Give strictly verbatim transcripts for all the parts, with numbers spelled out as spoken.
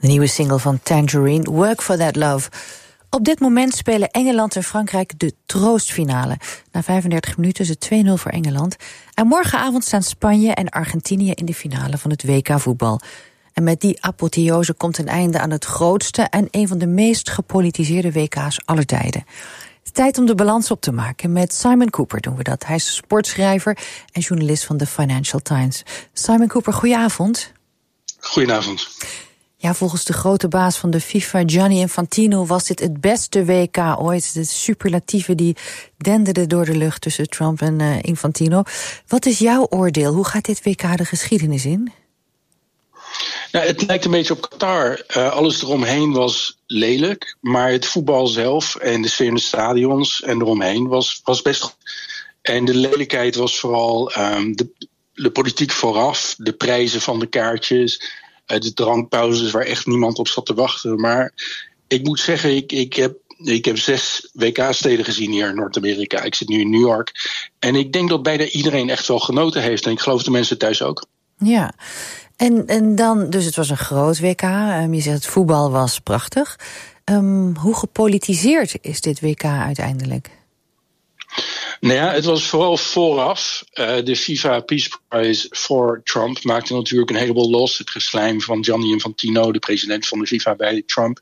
De nieuwe single van Tangerine, Work for That Love. Op dit moment spelen Engeland en Frankrijk de troostfinale. Na vijfendertig minuten is het twee nul voor Engeland. En morgenavond staan Spanje en Argentinië in de finale van het W K voetbal. En met die apotheose komt een einde aan het grootste en een van de meest gepolitiseerde W K's aller tijden. Tijd om de balans op te maken. Met Simon Cooper doen we dat. Hij is sportschrijver en journalist van de Financial Times. Simon Cooper, goedenavond. Goedenavond. Ja, volgens de grote baas van de FIFA, Gianni Infantino, was dit het beste W K ooit. De superlatieven die denderden door de lucht tussen Trump en uh, Infantino. Wat is jouw oordeel? Hoe gaat dit W K de geschiedenis in? Nou, het lijkt een beetje op Qatar. Uh, alles eromheen was lelijk, maar het voetbal zelf en de sfeer in de stadions en eromheen was, was best goed. En de lelijkheid was vooral um, de, de politiek vooraf, de prijzen van de kaartjes, uh, de drankpauzes waar echt niemand op zat te wachten. Maar ik moet zeggen, ik, ik heb Ik heb zes W K-steden gezien hier in Noord-Amerika. Ik zit nu in New York. En ik denk dat bijna iedereen echt wel genoten heeft. En ik geloof de mensen thuis ook. Ja, en, en dan, dus het was een groot W K. Um, je zegt het voetbal was prachtig. Um, hoe gepolitiseerd is dit W K uiteindelijk? Nou ja, het was vooral vooraf. Uh, de FIFA Peace Prize voor Trump maakte natuurlijk een heleboel los. Het geslijm van Gianni Infantino, de president van de FIFA bij Trump.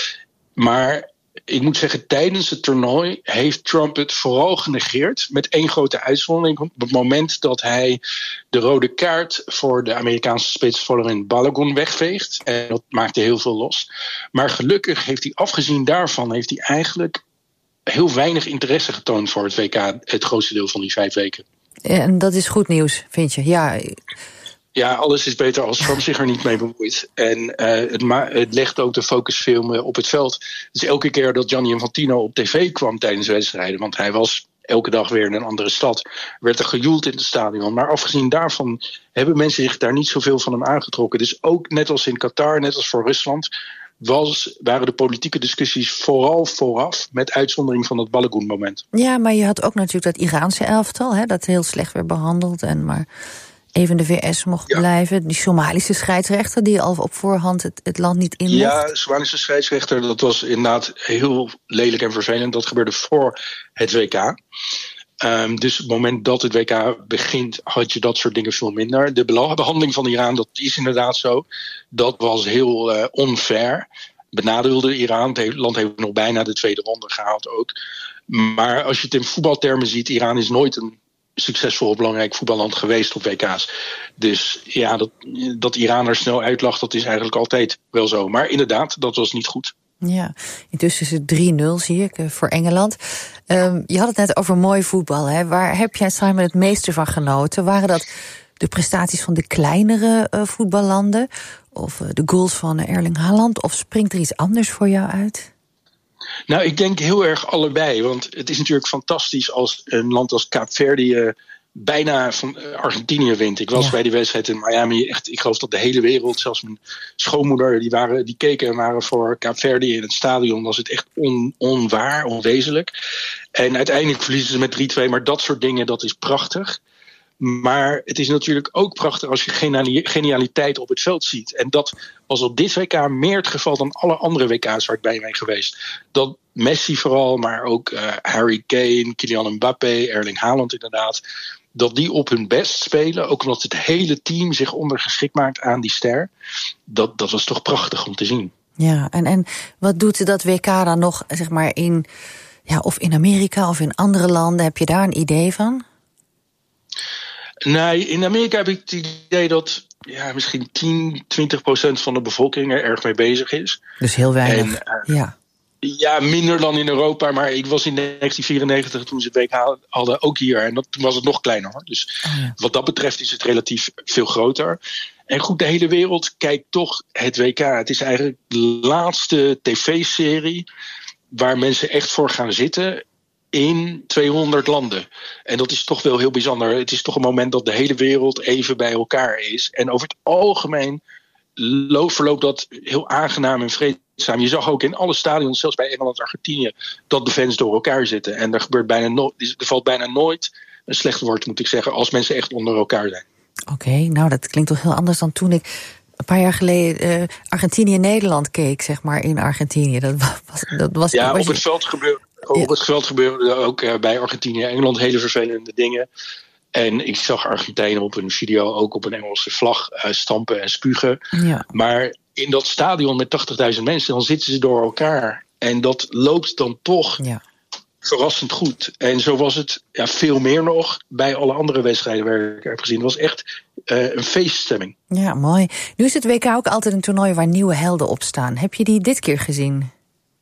Maar ik moet zeggen, tijdens het toernooi heeft Trump het vooral genegeerd. Met één grote uitzondering. Op het moment dat hij de rode kaart voor de Amerikaanse spits Folarin Balogun wegveegt. En dat maakte heel veel los. Maar gelukkig heeft hij, afgezien daarvan, heeft hij eigenlijk heel weinig interesse getoond voor het W K. Het grootste deel van die vijf weken. En dat is goed nieuws, vind je? Ja. Ja, alles is beter als Trump zich er niet mee bemoeit. En uh, het, ma- het legt ook de focus veel meer op het veld. Dus elke keer dat Gianni Infantino op tv kwam tijdens wedstrijden, want hij was elke dag weer in een andere stad, werd er gejoeld in het stadion. Maar afgezien daarvan hebben mensen zich daar niet zoveel van hem aangetrokken. Dus ook net als in Qatar, net als voor Rusland, was, waren de politieke discussies vooral vooraf, met uitzondering van dat Balogun-moment. Ja, maar je had ook natuurlijk dat Iraanse elftal, hè, dat heel slecht werd behandeld en maar even de V S mocht ja. blijven. Die Somalische scheidsrechter die al op voorhand het, het land niet in mocht. Ja, de Somalische scheidsrechter, dat was inderdaad heel lelijk en vervelend. Dat gebeurde voor het W K. Um, dus op het moment dat het W K begint, had je dat soort dingen veel minder. De behandeling van Iran, dat is inderdaad zo. Dat was heel uh, onfair. Benadeelde Iran. Het land heeft nog bijna de tweede ronde gehaald ook. Maar als je het in voetbaltermen ziet, Iran is nooit een succesvol belangrijk voetballand geweest op W K's. Dus ja, dat, dat Iran er snel uitlag, dat is eigenlijk altijd wel zo. Maar inderdaad, dat was niet goed. Ja, intussen is het drie nul, zie ik, voor Engeland. Um, je had het net over mooi voetbal, hè? Waar heb jij, Simon, het meeste van genoten? Waren dat de prestaties van de kleinere uh, voetballanden? Of uh, de goals van uh, Erling Haaland? Of springt er iets anders voor jou uit? Nou, ik denk heel erg allebei. Want het is natuurlijk fantastisch als een land als Kaapverdië uh, bijna van uh, Argentinië wint. Ik was ja. bij die wedstrijd in Miami. Echt, ik geloof dat de hele wereld, zelfs mijn schoonmoeder, die, waren, die keken en waren voor Kaapverdië in het stadion. Was het echt on, onwaar, onwezenlijk. En uiteindelijk verliezen ze met drie twee. Maar dat soort dingen, dat is prachtig. Maar het is natuurlijk ook prachtig als je genialiteit op het veld ziet. En dat was op dit W K meer het geval dan alle andere W K's waar ik bij ben geweest. Dat Messi vooral, maar ook uh, Harry Kane, Kylian Mbappé, Erling Haaland inderdaad, dat die op hun best spelen. Ook omdat het hele team zich ondergeschikt maakt aan die ster. Dat, dat was toch prachtig om te zien. Ja, en, en wat doet dat W K dan nog, zeg maar, in, ja, of in Amerika of in andere landen? Heb je daar een idee van? Nee, in Amerika heb ik het idee dat ja, misschien tien, twintig procent van de bevolking er erg mee bezig is. Dus heel weinig, en, uh, ja. Ja, minder dan in Europa, maar ik was in negentien vierennegentig toen ze het W K hadden, ook hier. En dat, toen was het nog kleiner, hoor. Dus oh ja. Wat dat betreft is het relatief veel groter. En goed, de hele wereld kijkt toch het W K. Het is eigenlijk de laatste tv-serie waar mensen echt voor gaan zitten in tweehonderd landen. En dat is toch wel heel bijzonder. Het is toch een moment dat de hele wereld even bij elkaar is. En over het algemeen verloopt dat heel aangenaam en vreedzaam. Je zag ook in alle stadions, zelfs bij Engeland en Argentinië, dat de fans door elkaar zitten. En er gebeurt bijna no- er valt bijna nooit een slecht woord, moet ik zeggen, als mensen echt onder elkaar zijn. Oké, okay, nou dat klinkt toch heel anders dan toen ik een paar jaar geleden uh, Argentinië-Nederland keek, zeg maar, in Argentinië. Dat was, dat was, ja, was op je... het veld gebeurde, op ja. het veld gebeurde ook uh, bij Argentinië-Engeland hele vervelende dingen. En ik zag Argentijnen op een video ook op een Engelse vlag uh, stampen en spugen. Ja. Maar in dat stadion met tachtigduizend mensen, dan zitten ze door elkaar. En dat loopt dan toch ja. verrassend goed. En zo was het ja, veel meer nog bij alle andere wedstrijden waar ik heb gezien. Het was echt uh, een feeststemming. Ja, mooi. Nu is het W K ook altijd een toernooi waar nieuwe helden op staan. Heb je die dit keer gezien?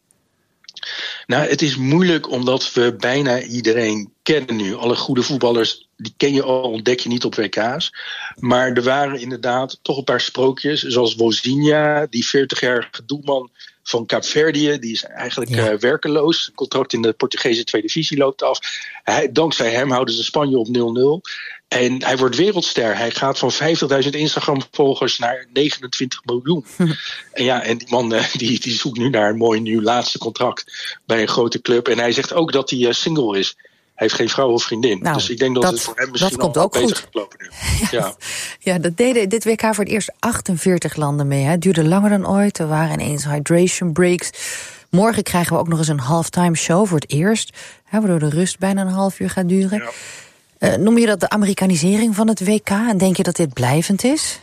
Nou, het is moeilijk omdat we bijna iedereen kennen nu. Alle goede voetballers, die ken je al, ontdek je niet op W K's. Maar er waren inderdaad toch een paar sprookjes. Zoals Wozinha, die veertigjarige doelman van Kaapverdië. Die is eigenlijk ja. uh, werkeloos. Het contract in de Portugese tweede divisie loopt af. Hij, dankzij hem houden ze Spanje op nul nul. En hij wordt wereldster. Hij gaat van vijftigduizend Instagram-volgers naar negenentwintig miljoen. Hm. En ja, en die man uh, die, die zoekt nu naar een mooi nieuw laatste contract bij een grote club. En hij zegt ook dat hij uh, single is. Hij heeft geen vrouw of vriendin. Nou, dus ik denk dat, dat het voor hem misschien komt al ook beter goed. geklopen nu. Ja, ja. ja, dat deden dit W K voor het eerst achtenveertig landen mee. Hè. Het duurde langer dan ooit. Er waren ineens hydration breaks. Morgen krijgen we ook nog eens een halftime show voor het eerst. Hè, waardoor de rust bijna een half uur gaat duren. Ja. Uh, noem je dat de Amerikanisering van het W K? En denk je dat dit blijvend is?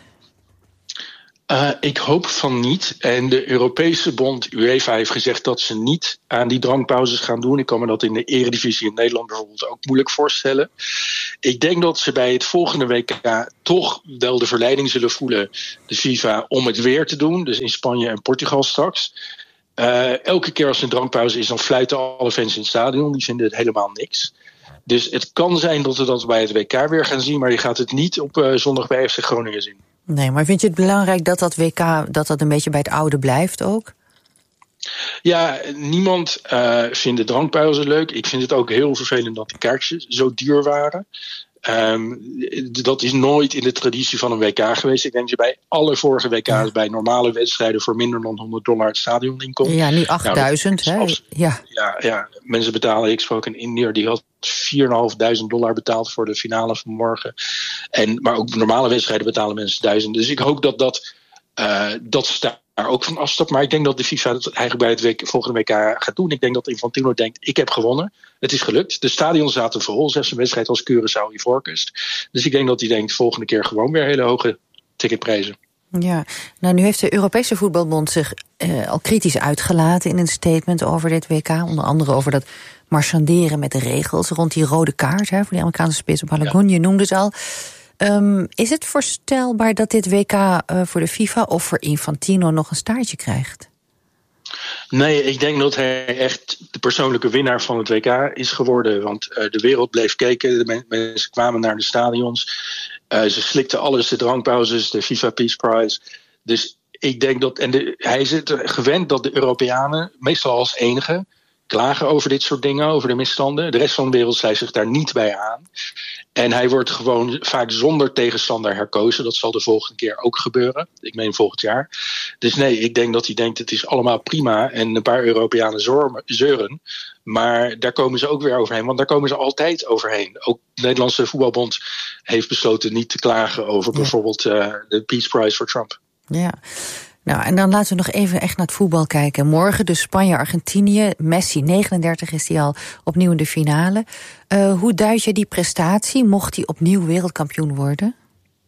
Uh, ik hoop van niet. En de Europese bond UEFA heeft gezegd dat ze niet aan die drankpauzes gaan doen. Ik kan me dat in de Eredivisie in Nederland bijvoorbeeld ook moeilijk voorstellen. Ik denk dat ze bij het volgende W K toch wel de verleiding zullen voelen, de FIFA, om het weer te doen. Dus in Spanje en Portugal straks. Uh, elke keer als er een drankpauze is, dan fluiten alle fans in het stadion. Die vinden het helemaal niks. Dus het kan zijn dat we dat bij het W K weer gaan zien, maar je gaat het niet op uh, zondag bij F C Groningen zien. Nee, maar vind je het belangrijk dat dat W K dat dat een beetje bij het oude blijft ook? Ja, niemand uh, vindt de drankpauze leuk. Ik vind het ook heel vervelend dat de kaartjes zo duur waren. Um, dat is nooit in de traditie van een W K geweest. Ik denk dat je bij alle vorige W K's ja. bij normale wedstrijden voor minder dan honderd dollar het stadion inkomt. Ja, nu achtduizend. Nou, hè? Ja. Ja, ja, mensen betalen. Ik sprak een Indiër die had vier en een half dollar betaald voor de finale van morgen. En, maar ook normale wedstrijden betalen mensen duizend. Dus ik hoop dat dat, uh, dat staat. Daar ook van afstapt. Maar ik denk dat de FIFA het eigenlijk bij het week, volgende W K gaat doen. Ik denk dat Infantino denkt, ik heb gewonnen. Het is gelukt. De stadions zaten vol. Zelfs een wedstrijd als Curaçao Ivoorkust. Dus ik denk dat hij denkt, volgende keer gewoon weer hele hoge ticketprijzen. Ja, nou nu heeft de Europese Voetbalbond zich uh, al kritisch uitgelaten in een statement over dit W K. Onder andere over dat marchanderen met de regels rond die rode kaart, hè, voor die Amerikaanse spits Balogun, ja. Je noemde ze al. Um, is het voorstelbaar dat dit W K uh, voor de FIFA of voor Infantino nog een staartje krijgt? Nee, ik denk dat hij echt de persoonlijke winnaar van het W K is geworden. Want uh, de wereld bleef kijken, de men- mensen kwamen naar de stadions. Uh, ze slikten alles, de drankpauzes, de FIFA Peace Prize. Dus ik denk dat, en de, hij is het gewend dat de Europeanen, meestal als enige, klagen over dit soort dingen, over de misstanden. De rest van de wereld sluit zich daar niet bij aan. En hij wordt gewoon vaak zonder tegenstander herkozen. Dat zal de volgende keer ook gebeuren. Ik meen volgend jaar. Dus nee, ik denk dat hij denkt het is allemaal prima. En een paar Europeanen zeuren. Maar daar komen ze ook weer overheen. Want daar komen ze altijd overheen. Ook de Nederlandse Voetbalbond heeft besloten niet te klagen over ja. bijvoorbeeld uh, de Peace Prize voor Trump. Ja. Nou, en dan laten we nog even echt naar het voetbal kijken. Morgen dus Spanje-Argentinië. Messi, negenendertig, is hij al opnieuw in de finale. Uh, hoe duid je die prestatie? Mocht hij opnieuw wereldkampioen worden?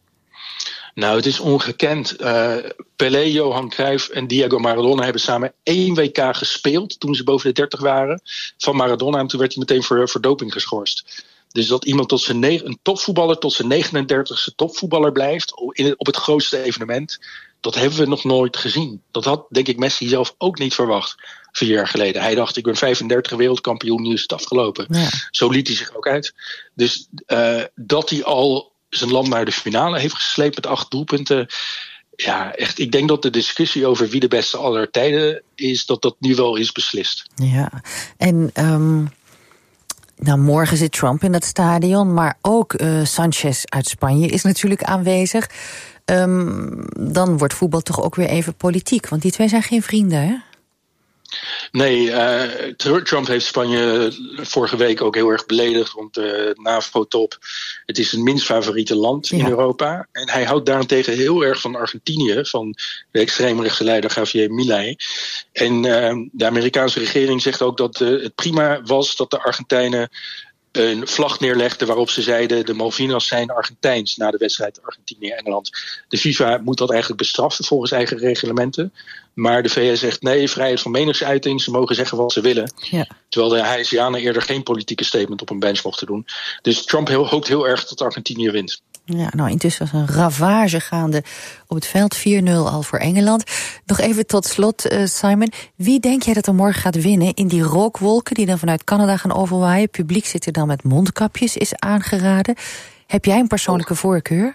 Nou, het is ongekend. Uh, Pelé, Johan Cruijff en Diego Maradona hebben samen één W K gespeeld toen ze boven de dertig waren van Maradona. En toen werd hij meteen voor, voor doping geschorst. Dus dat iemand tot zijn negen, een topvoetballer tot zijn negenendertigste topvoetballer blijft op het grootste evenement, dat hebben we nog nooit gezien. Dat had, denk ik, Messi zelf ook niet verwacht vier jaar geleden. Hij dacht, ik ben vijfendertig wereldkampioen, nu is het afgelopen. Ja. Zo liet hij zich ook uit. Dus uh, dat hij al zijn land naar de finale heeft gesleept met acht doelpunten. Ja, echt. Ik denk dat de discussie over wie de beste aller tijden is, dat dat nu wel is beslist. Ja, en um, nou, morgen zit Trump in dat stadion, maar ook uh, Sanchez uit Spanje is natuurlijk aanwezig. Um, dan wordt voetbal toch ook weer even politiek, want die twee zijn geen vrienden, hè? Nee, uh, Trump heeft Spanje vorige week ook heel erg beledigd rond de NAVO-top. Het is het minst favoriete land in ja. Europa. En hij houdt daarentegen heel erg van Argentinië, van de extreemrechtse leider Javier Milei. En uh, de Amerikaanse regering zegt ook dat uh, het prima was dat de Argentijnen een vlag neerlegden waarop ze zeiden de Malvinas zijn Argentijns na de wedstrijd Argentinië-Engeland. De FIFA moet dat eigenlijk bestraffen volgens eigen reglementen. Maar de V S zegt nee, vrijheid van meningsuiting, ze mogen zeggen wat ze willen. Ja. Terwijl de Haitianen eerder geen politieke statement op een bench mochten doen. Dus Trump heel, hoopt heel erg dat Argentinië wint. Ja, nou, intussen was een ravage gaande op het veld. vier nul al voor Engeland. Nog even tot slot, uh, Simon. Wie denk jij dat er morgen gaat winnen in die rookwolken die dan vanuit Canada gaan overwaaien? Het publiek zit er dan met mondkapjes, is aangeraden. Heb jij een persoonlijke oh. voorkeur?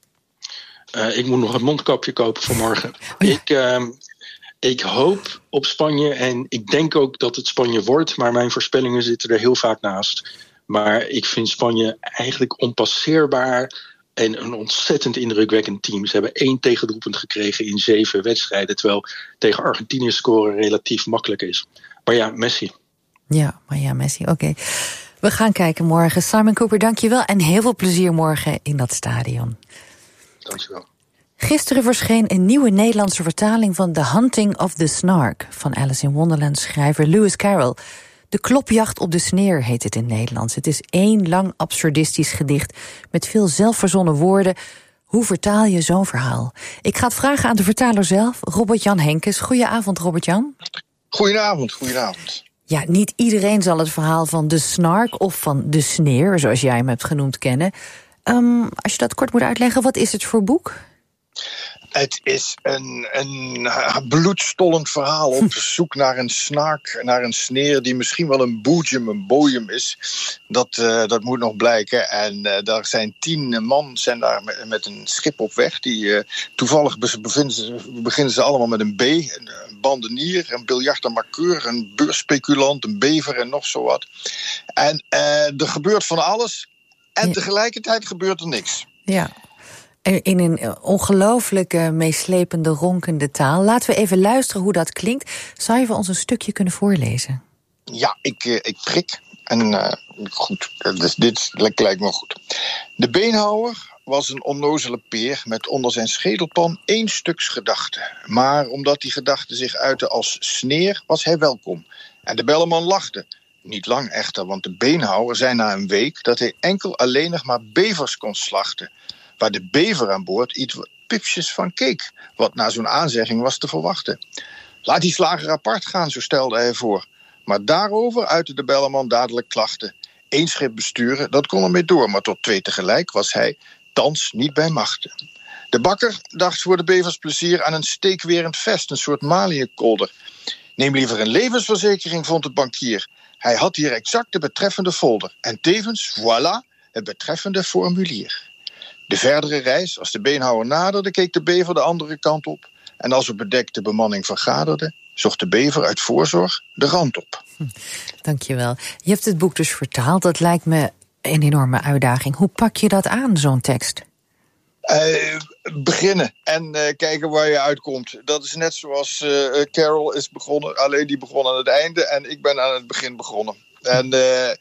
Uh, ik moet nog een mondkapje kopen voor morgen. Oh, ja. Ik... Uh, Ik hoop op Spanje en ik denk ook dat het Spanje wordt. Maar mijn voorspellingen zitten er heel vaak naast. Maar ik vind Spanje eigenlijk onpasseerbaar en een ontzettend indrukwekkend team. Ze hebben één tegendoelpunt gekregen in zeven wedstrijden. Terwijl tegen Argentinië scoren relatief makkelijk is. Maar ja, Messi. Ja, maar ja, Messi, oké. Okay. We gaan kijken morgen. Simon Cooper, dank je wel. En heel veel plezier morgen in dat stadion. Dank je wel. Gisteren verscheen een nieuwe Nederlandse vertaling van The Hunting of the Snark van Alice in Wonderland schrijver Lewis Carroll. De klopjacht op de sneer heet het in het Nederlands. Het is één lang absurdistisch gedicht met veel zelfverzonnen woorden. Hoe vertaal je zo'n verhaal? Ik ga het vragen aan de vertaler zelf, Robert-Jan Henkes. Goedenavond, Robert-Jan. Goedenavond, goedenavond. Ja, niet iedereen zal het verhaal van de snark of van de sneer, zoals jij hem hebt genoemd, kennen. Um, als je dat kort moet uitleggen, wat is het voor boek? Het is een, een bloedstollend verhaal op zoek naar een snaak, naar een sneer die misschien wel een boejum, een bojem is. Dat, uh, dat moet nog blijken. En uh, daar zijn tien man zijn daar met, met een schip op weg. Die, uh, toevallig bevinden ze, beginnen ze allemaal met een B. Een bandenier, een biljart en markeur, een beursspeculant, een bever en nog zo wat. En uh, er gebeurt van alles. En ja. tegelijkertijd gebeurt er niks. Ja. In een ongelooflijke, meeslepende, ronkende taal. Laten we even luisteren hoe dat klinkt. Zou je voor ons een stukje kunnen voorlezen? Ja, ik, uh, ik prik. En uh, goed, dus dit lijkt me goed. De beenhouwer was een onnozele peer met onder zijn schedelpan één stuks gedachte. Maar omdat die gedachte zich uitte als sneer, was hij welkom. En de belleman lachte. Niet lang echter, want de beenhouwer zei na een week dat hij enkel alleen nog maar bevers kon slachten. Waar de bever aan boord iets pipsjes van keek, wat na zo'n aanzegging was te verwachten. Laat die slager apart gaan, zo stelde hij voor. Maar daarover uitte de belleman dadelijk klachten. Eén schip besturen, dat kon ermee door, maar tot twee tegelijk was hij thans niet bij machten. De bakker dacht voor de bevers plezier aan een steekwerend vest, een soort maliënkolder. Neem liever een levensverzekering, vond de bankier. Hij had hier exact de betreffende folder. En tevens, voilà, het betreffende formulier. De verdere reis, als de beenhouwer naderde, keek de bever de andere kant op. En als op bedekte bemanning vergaderde, zocht de bever uit voorzorg de rand op. Hm, dankjewel. Je hebt het boek dus vertaald. Dat lijkt me een enorme uitdaging. Hoe pak je dat aan, zo'n tekst? Uh, beginnen en uh, kijken waar je uitkomt. Dat is net zoals uh, Carol is begonnen. Alleen die begon aan het einde en ik ben aan het begin begonnen. En... Uh,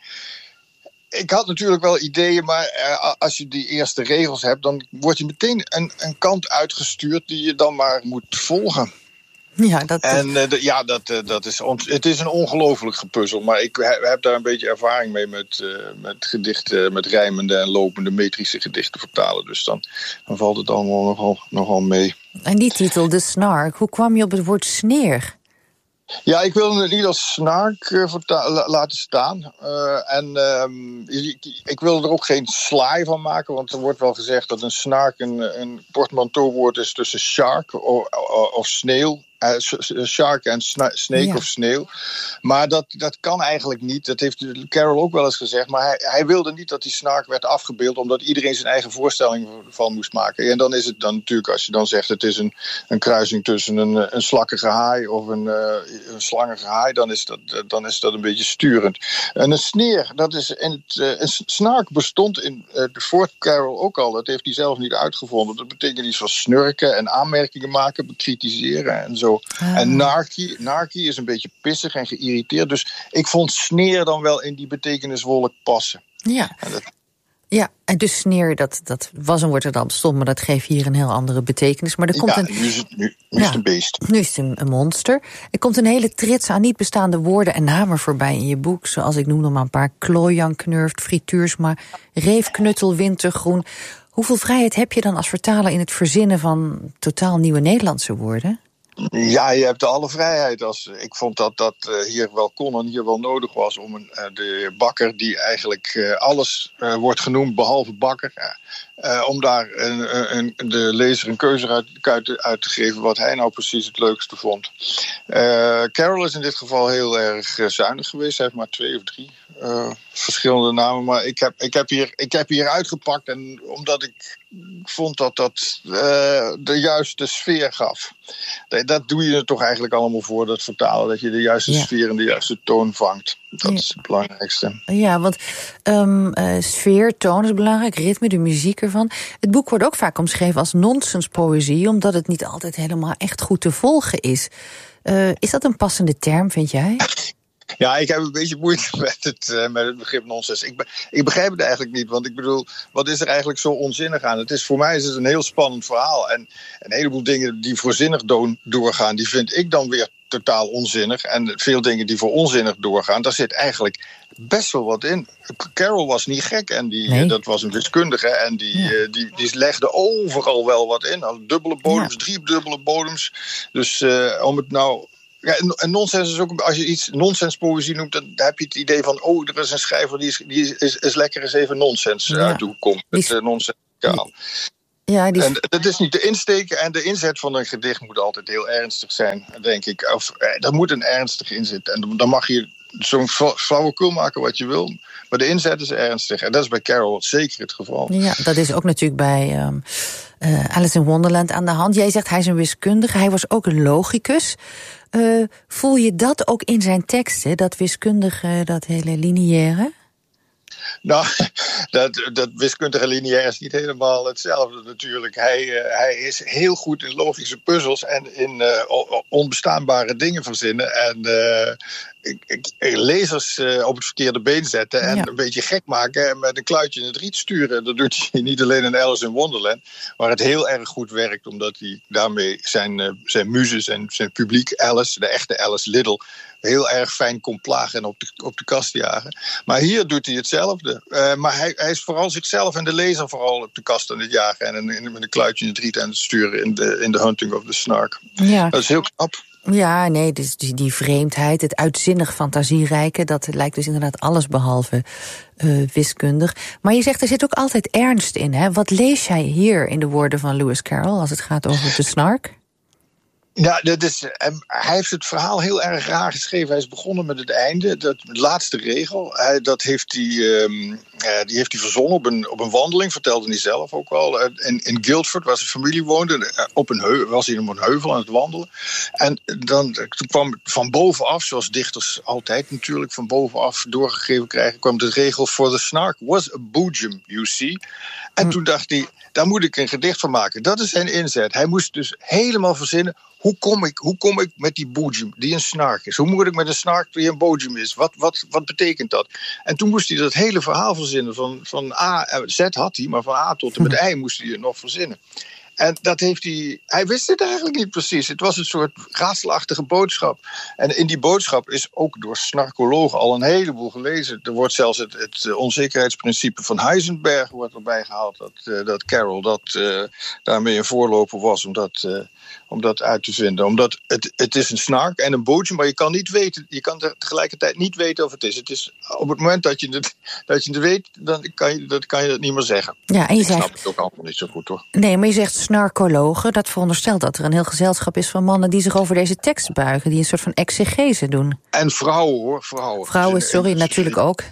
Ik had natuurlijk wel ideeën, maar uh, als je die eerste regels hebt, dan word je meteen een, een kant uitgestuurd die je dan maar moet volgen. Ja, dat, en uh, de, ja, dat, uh, dat is on, het is een ongelooflijk gepuzzel, maar ik he, heb daar een beetje ervaring mee met, uh, met gedichten, met rijmende en lopende metrische gedichten vertalen. Dus dan, dan valt het allemaal nogal, nogal mee. En die titel, De Snark, hoe kwam je op het woord sneer? Ja, ik wilde het niet als snark uh, verta- laten staan. Uh, en uh, ik, ik wilde er ook geen slaai van maken, want er wordt wel gezegd dat een snark een, een portmanteauwoord is tussen shark of, of, of sneeuw. Uh, shark en sna- snake ja. of sneeuw. Maar dat, dat kan eigenlijk niet. Dat heeft Carroll ook wel eens gezegd. Maar hij, hij wilde niet dat die snark werd afgebeeld, omdat iedereen zijn eigen voorstelling van moest maken. En dan is het dan natuurlijk, als je dan zegt het is een, een kruising tussen een, een slakkige haai of een, uh, een slangige haai, dan is, dat, dan is dat een beetje sturend. En een sneer, dat is in het, uh, een snark bestond in uh, de Fort Carroll ook al. Dat heeft hij zelf niet uitgevonden. Dat betekent iets van snurken en aanmerkingen maken, bekritiseren en zo. zo. Ah. En narky, narky is een beetje pissig en geïrriteerd. Dus ik vond sneer dan wel in die betekeniswolk passen. Ja. En dat, Ja, en dus sneer, dat, dat was een woord dat al bestond, maar dat geeft hier een heel andere betekenis. Maar er komt ja, een, nu is het, nu, nu is het een beest. Nu is het een, een monster. Er komt een hele trits aan niet bestaande woorden en namen voorbij in je boek. Zoals, ik noem nog maar een paar: Klooijan, Knurft, Frituursma, Reefknuttel, Wintergroen. Hoeveel vrijheid heb je dan als vertaler in het verzinnen van totaal nieuwe Nederlandse woorden? Ja, je hebt alle vrijheid. Als, ik vond dat dat uh, hier wel kon en hier wel nodig was om een, uh, de bakker die eigenlijk uh, alles uh, wordt genoemd behalve bakker, uh, uh, om daar een, een, de lezer een keuze uit, uit, uit te geven wat hij nou precies het leukste vond. Uh, Carol is in dit geval heel erg uh, zuinig geweest. Hij heeft maar twee of drie uh, verschillende namen. Maar ik heb, ik, heb hier, ik heb hier uitgepakt en omdat ik vond dat dat uh, de juiste sfeer gaf. Dat doe je er toch eigenlijk allemaal voor, dat vertalen. Dat je de juiste ja. sfeer en de juiste toon vangt. Dat ja. is het belangrijkste. Ja, want um, uh, sfeer, toon is belangrijk. Ritme, de muziek ervan. Het boek wordt ook vaak omschreven als nonsenspoëzie, omdat het niet altijd helemaal echt goed te volgen is. Uh, is dat een passende term, vind jij? Ja, ik heb een beetje moeite met het, uh, met het begrip nonsens. Ik, be, ik begrijp het eigenlijk niet, want ik bedoel, wat is er eigenlijk zo onzinnig aan? Het is, voor mij is het een heel spannend verhaal. En een heleboel dingen die voor zinnig do- doorgaan, die vind ik dan weer totaal onzinnig. En veel dingen die voor onzinnig doorgaan, daar zit eigenlijk best wel wat in. Carol was niet gek en die, nee. dat was een wiskundige en die, ja. uh, die, die legde overal wel wat in. Dubbele bodems, ja. drie dubbele bodems. Dus uh, om het nou... Ja, en nonsens is ook, als je iets nonsenspoëzie noemt, dan heb je het idee van, oh, er is een schrijver die is, die is, is lekker eens even nonsens ja. uit de hoek komt. Met uh, nonsenskaal. Ja, die... En dat is niet de insteek en de inzet van een gedicht moet altijd heel ernstig zijn, denk ik. Of er moet een ernstige inzet. En dan mag je zo'n flauwekul maken wat je wil, maar de inzet is ernstig. En dat is bij Carol zeker het geval. Ja, dat is ook natuurlijk bij um, uh, Alice in Wonderland aan de hand. Jij zegt hij is een wiskundige, hij was ook een logicus. Uh, voel je dat ook in zijn teksten, dat wiskundige, dat hele lineaire? Nou, dat, dat wiskundige lineair is niet helemaal hetzelfde natuurlijk. Hij, uh, hij is heel goed in logische puzzels en in uh, onbestaanbare dingen verzinnen. En uh, ik, ik, lezers uh, op het verkeerde been zetten en ja. een beetje gek maken en met een kluitje in het riet sturen. Dat doet hij niet alleen in Alice in Wonderland, maar het heel erg goed werkt omdat hij daarmee zijn, uh, zijn muze, zijn, zijn publiek Alice, de echte Alice Liddell, heel erg fijn kon plagen en op de, op de kast jagen. Maar hier doet hij hetzelfde. Uh, maar hij, hij is vooral zichzelf en de lezer vooral op de kast aan het jagen en in, in, met een kluitje in het riet aan het sturen in de, in The Hunting of the Snark. Ja. Dat is heel knap. Ja, nee, dus die, die vreemdheid, het uitzinnig fantasierijke, dat lijkt dus inderdaad alles behalve uh, wiskundig. Maar je zegt, er zit ook altijd ernst in, hè? Wat lees jij hier in de woorden van Lewis Carroll als het gaat over de Snark? Ja, dat is, hij heeft het verhaal heel erg raar geschreven. Hij is begonnen met het einde, dat, de laatste regel. Hij, dat heeft hij, um, die heeft hij verzonnen op een, op een wandeling, vertelde hij zelf ook wel. In, in Guildford, waar zijn familie woonde, op een heuvel, was hij op een heuvel aan het wandelen. En dan toen kwam van bovenaf, zoals dichters altijd natuurlijk van bovenaf doorgegeven krijgen, kwam de regel: for the snark was a boojum, you see. En hm. toen dacht hij, daar moet ik een gedicht van maken. Dat is zijn inzet. Hij moest dus helemaal verzinnen, Hoe kom, ik, hoe kom ik met die boojum die een snark is? Hoe moet ik met een snark die een boojum is? Wat, wat, wat betekent dat? En toen moest hij dat hele verhaal verzinnen. Van, van A, Z had hij, maar van A tot en met I moest hij het nog verzinnen. En dat heeft hij... Hij wist het eigenlijk niet precies. Het was een soort raadselachtige boodschap. En in die boodschap is ook door snarkologen al een heleboel gelezen. Er wordt zelfs het, het onzekerheidsprincipe van Heisenberg wordt erbij gehaald. Dat, uh, dat Carroll dat, uh, daarmee een voorloper was om dat, uh, om dat uit te vinden. Omdat het, het is een snark en een bootje, maar je kan niet weten. Je kan tegelijkertijd niet weten of het is. Het is op het moment dat je het, dat je het weet, dan kan je, dat kan je dat niet meer zeggen. Ja, en je Ik zegt, snap het ook allemaal niet zo goed, hoor. Nee, maar je zegt snarkologen. Dat veronderstelt dat er een heel gezelschap is van mannen die zich over deze tekst buigen, die een soort van exegese doen. En vrouwen, hoor. Vrouwen, Vrouwen, sorry, natuurlijk ook.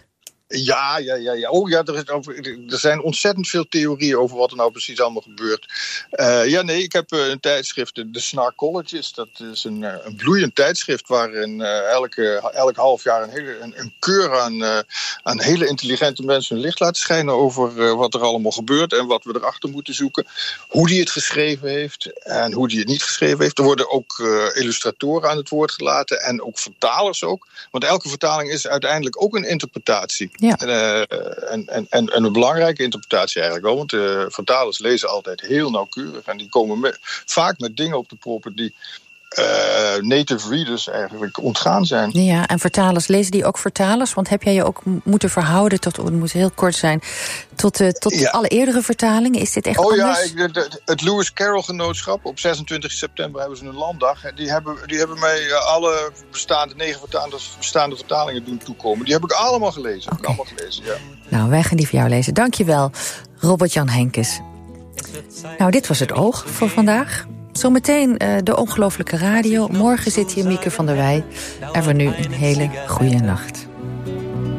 Ja, ja, ja, ja. Oh ja, er, is over, er zijn ontzettend veel theorieën over wat er nou precies allemaal gebeurt. Uh, ja, nee, ik heb uh, een tijdschrift, de Snarkologist. Dat is een, uh, een bloeiend tijdschrift waarin uh, elke, elk half jaar een, hele, een, een keur aan, uh, aan hele intelligente mensen hun licht laten schijnen over uh, wat er allemaal gebeurt en wat we erachter moeten zoeken. Hoe die het geschreven heeft en hoe die het niet geschreven heeft. Er worden ook uh, illustratoren aan het woord gelaten en ook vertalers ook. Want elke vertaling is uiteindelijk ook een interpretatie. Ja. Uh, en, en, en, en een belangrijke interpretatie eigenlijk wel. Want uh, vertalers lezen altijd heel nauwkeurig. En die komen met, vaak met dingen op de proppen die uh, native readers eigenlijk ontgaan zijn. Ja, en vertalers, lezen die ook vertalers? Want heb jij je ook moeten verhouden tot, het moet heel kort zijn, tot, uh, tot ja. alle eerdere vertalingen? Is dit echt oh, anders? Ja, ik, de, het Lewis Carroll Genootschap, op zesentwintig september hebben ze een landdag. Die hebben, die hebben mij alle bestaande, negen bestaande, bestaande vertalingen doen toekomen. Die heb ik allemaal gelezen. Okay. Heb ik allemaal gelezen, ja. Nou, wij gaan die voor jou lezen. Dank je wel, Robert-Jan Henkes. Nou, dit was het Oog voor vandaag. Zometeen uh, de Ongelooflijke Radio. Morgen zit hier Mieke van der Wij. En voor nu een hele goede nacht.